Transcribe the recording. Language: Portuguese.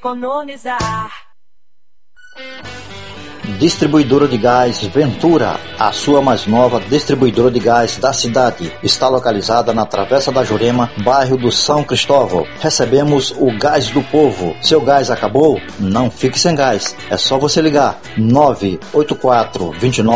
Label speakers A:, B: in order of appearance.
A: economizar.
B: Distribuidora de Gás Ventura, a sua mais nova distribuidora de gás da cidade. Está localizada na Travessa da Jurema, bairro do São Cristóvão. Recebemos o gás do povo. Seu gás acabou? Não fique sem gás. É só você ligar 984 29